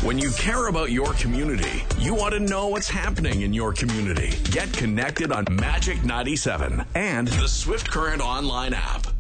When you care about your community, you want to know what's happening in your community. Get connected on Magic 97 and the Swift Current online app.